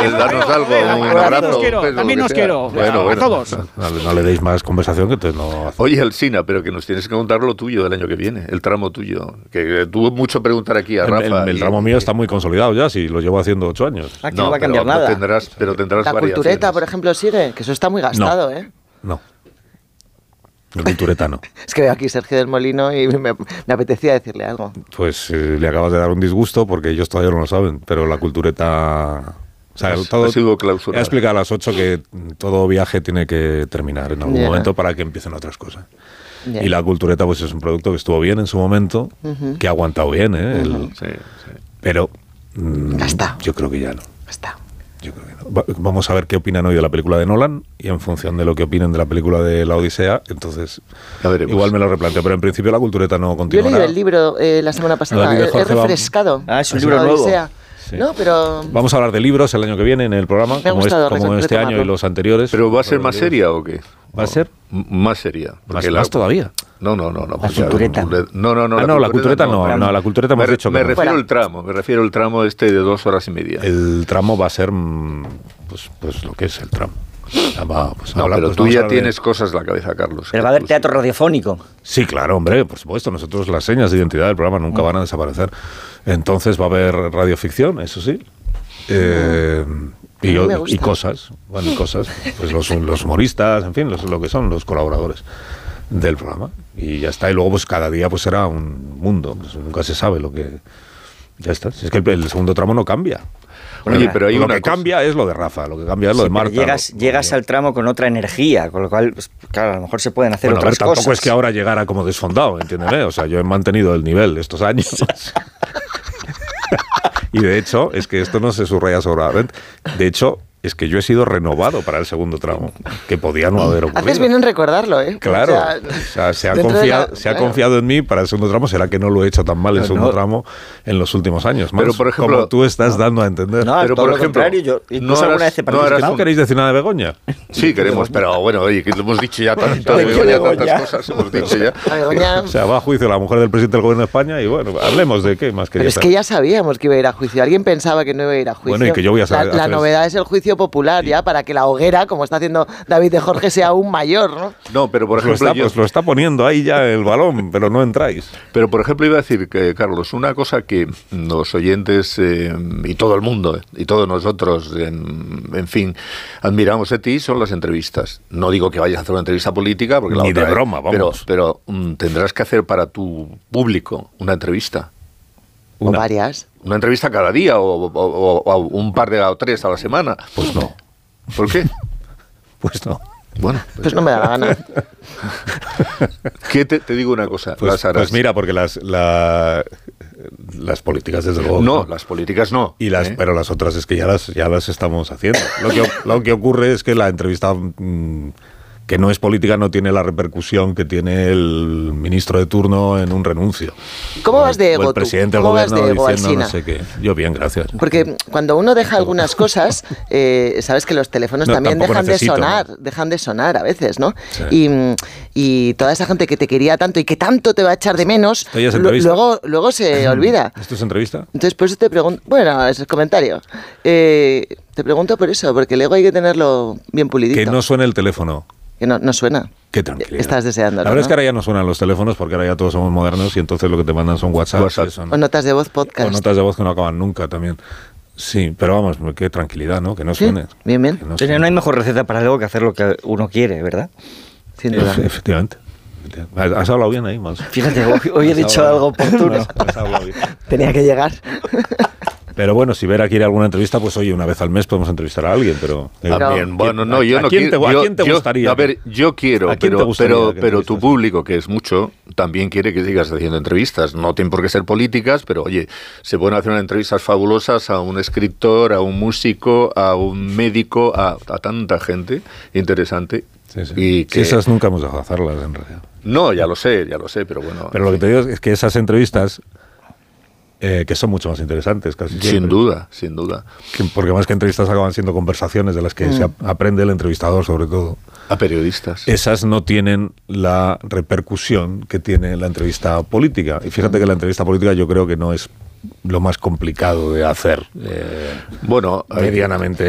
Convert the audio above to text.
Danos algo, un abrazo. También nos quiero. Bueno. A todos. No le deis más conversación que entonces no... Oye, Alsina, pero que nos tienes que contar lo tuyo del año que viene, el tramo tuyo. Que tuvo mucho preguntar aquí a Rafa. El tramo mío está muy consolidado ya, si lo llevo haciendo 8 años. Aquí no va a cambiar nada. Tendrás La variaciones. cultureta, por ejemplo, sigue, que eso está muy gastado, ¿eh? No. El cultureta no. Es que veo aquí Sergio del Molino y me apetecía decirle algo. Pues le acabas de dar un disgusto porque ellos todavía no lo saben, pero la cultureta... O sea, todo, ha sido clausurado. He explicado a las 8 que todo viaje tiene que terminar en algún momento para que empiecen otras cosas. Y la cultureta pues es un producto que estuvo bien en su momento, que ha aguantado bien, ¿eh? Sí. Pero Gastado. yo creo que ya no. Está. Yo creo que no. Vamos a ver qué opinan hoy de la película de Nolan y en función de lo que opinen de la película de La Odisea, entonces igual me lo replanteo, pero en principio la cultureta no Yo he continuará. leído el libro la semana pasada, he refrescado. Es un libro La nuevo. Odisea. Sí. No, pero... Vamos a hablar de libros el año que viene en el programa, Me ha gustado como este retomarlo. año y los anteriores. ¿Pero va a ser más seria o qué? ¿Va a ser? Más seria. Más todavía. No. La cultureta. No, La cultureta no. No, la cultureta hemos dicho que me no. refiero al tramo. Me refiero al tramo de 2 horas y media. El tramo va a ser pues lo que es el tramo. Pero tú ya tienes cosas en la cabeza, Carlos. Pero va a haber teatro radiofónico. Sí, claro, hombre, por supuesto. Nosotros las señas de identidad del programa nunca van a desaparecer. Entonces va a haber radioficción, eso sí. Y cosas. Bueno, y cosas. Pues los humoristas, en fin, lo que son los colaboradores del programa. Y ya está. Y luego pues cada día pues será un mundo. Pues, nunca se sabe lo que... Ya está. Si es que el segundo tramo no cambia. Oye, pero hay lo una que cambia es lo de Rafa, lo que cambia es lo de Marta. Llegas al tramo con otra energía, con lo cual, pues, claro, a lo mejor se pueden hacer otras tampoco cosas. es que ahora llegara como desfondado, entiéndeme. O sea, yo he mantenido el nivel estos años. Y de hecho, es que esto no se subraya sobradamente. De hecho, es que yo he sido renovado para el segundo tramo, que podía no haber ocurrido. Haces bien en recordarlo, ¿eh? Claro, o sea, se ha confiado en mí para el segundo tramo. Será que no lo he hecho tan mal el segundo tramo en los últimos años. Más, pero, por ejemplo, como tú estás dando a entender. No, pero todo por lo ejemplo, contrario, yo incluso alguna vez ¿No queréis decir nada de Begoña? Sí, queremos, pero bueno, oye, que lo hemos dicho ya tanto de Begoña, tantas cosas hemos dicho ya. Begoña... O sea, va a juicio la mujer del presidente del gobierno de España y bueno, hablemos de qué más quería. Pero es que ya sabíamos que iba a ir a juicio. Alguien pensaba que no iba a ir a juicio. Bueno, y que yo voy a saber. La novedad es el juicio popular, ya, para que la hoguera, como está haciendo David de Jorge, sea aún mayor, ¿no? No, pero por ejemplo... Lo está poniendo ahí ya el balón, pero no entráis. Pero por ejemplo iba a decir, que Carlos, una cosa que los oyentes y todo el mundo, y todos nosotros, en fin, admiramos de ti son las entrevistas. No digo que vayas a hacer una entrevista política, porque ni de broma, vamos. Pero tendrás que hacer para tu público una entrevista. O varias. Una entrevista cada día o un par o 3 a la semana. Pues no. ¿Por qué? Pues no. Bueno, pues no me da la gana. ¿Qué te digo una cosa? Pues mira, porque las políticas desde luego no, las políticas no. Pero las otras es que ya las estamos haciendo. Lo que ocurre es que la entrevista que no es política no tiene la repercusión que tiene el ministro de turno en un renuncio. ¿Cómo vas de ego, o el presidente del gobierno diciendo no sé qué. Yo bien, gracias. Porque cuando uno deja algunas cosas, sabes que los teléfonos también dejan de sonar a veces, ¿no? Sí. Y toda esa gente que te quería tanto y que tanto te va a echar de menos, luego se olvida. ¿Esto es entrevista? Entonces, por eso te pregunto, bueno, es el comentario. Te pregunto por eso, porque el ego hay que tenerlo bien pulidito. Que no suene el teléfono. Que no suena. Qué tranquilidad. Estás deseando. La verdad es que ahora ya no suenan los teléfonos porque ahora ya todos somos modernos y entonces lo que te mandan son WhatsApp. O notas de voz podcast. O notas de voz que no acaban nunca también. Sí, pero vamos, qué tranquilidad, ¿no? Que no suene. Sí, bien. No hay mejor receta para algo que hacer lo que uno quiere, ¿verdad? Sin duda. Efectivamente. Has hablado bien ahí, más. Fíjate, hoy he dicho algo oportuno. Has hablado bien. Tenía que llegar. Pero bueno, si Vera quiere alguna entrevista, pues oye, una vez al mes podemos entrevistar a alguien, pero... También, bueno, no, yo no quiero... ¿A quién te gustaría? A ver, yo quiero, pero tu público, que es mucho, también quiere que sigas haciendo entrevistas. No tienen por qué ser políticas, pero oye, se pueden hacer unas entrevistas fabulosas a un escritor, a un músico, a un médico, a tanta gente interesante. Sí. Y que esas nunca hemos dejado de hacerlas, en realidad. No, ya lo sé, pero bueno... Pero lo que te digo es que esas entrevistas... que son mucho más interesantes, casi siempre. Sin duda. Porque más que entrevistas acaban siendo conversaciones de las que se aprende el entrevistador, sobre todo. A periodistas. Esas no tienen la repercusión que tiene la entrevista política. Y fíjate que la entrevista política yo creo que no es lo más complicado de hacer medianamente